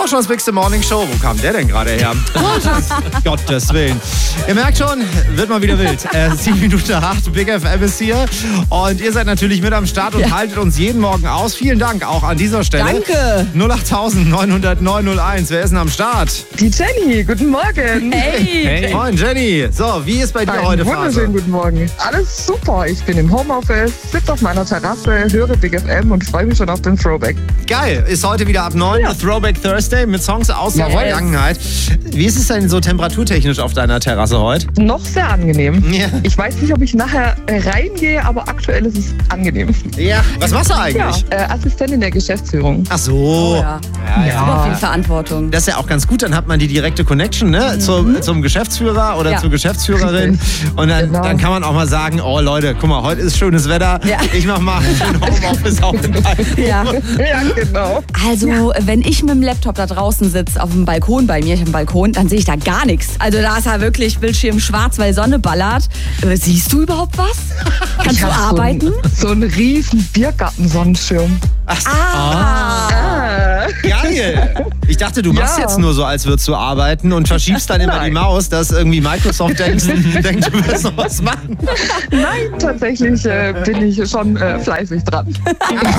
Schoschers Big Morning Show. Wo kam der denn gerade her? Gottes Willen. Ihr merkt schon, wird mal wieder wild. 7 Minuten 8, Big FM ist hier. Und ihr seid natürlich mit am Start und haltet uns jeden Morgen aus. Vielen Dank auch an dieser Stelle. Danke. 08900 901. Wer ist denn am Start? Die Jenny, guten Morgen. Hey. Moin Jenny. So, wie ist bei dir heute Phase? Wunderschönen guten Morgen. Alles super. Ich bin im Homeoffice, sitze auf meiner Terrasse, höre Big FM und freue mich schon auf den Throwback. Geil. Ist heute wieder ab 9 Ja. Throwback Thursday mit Songs aus der Jawohl. Vergangenheit. Wie ist es denn so temperaturtechnisch auf deiner Terrasse heute? Noch sehr angenehm. Ja. Ich weiß nicht, ob ich nachher reingehe, aber aktuell ist es angenehm. Ja. Was machst du eigentlich? Ja, Assistentin der Geschäftsführung. Ach so. Ja. Ja. Super viel Verantwortung. Das ist ja auch ganz gut, dann hat man die direkte Connection, ne? Zum Geschäftsführer oder Ja. zur Geschäftsführerin. Und dann, Genau. dann kann man auch mal sagen, oh Leute, guck mal, heute ist schönes Wetter. Ja. Ich mach mal ein Homeoffice auf den Balkon. Ja. Ja, genau. Also, wenn ich mit dem Laptop da draußen sitze, auf dem Balkon bei mir, ich habe einen Balkon, dann sehe ich da gar nichts. Also da ist ja wirklich Bildschirm schwarz, weil Sonne ballert. Siehst du überhaupt was? Kannst du arbeiten? So einen riesen Biergarten-Sonnenschirm. Ach, Ah. geil. Ich dachte, du machst Ja. jetzt nur so, als würdest du arbeiten und verschiebst dann immer die Nein. Maus, dass irgendwie Microsoft denkt, du wirst noch was machen. Nein, tatsächlich bin ich schon fleißig dran.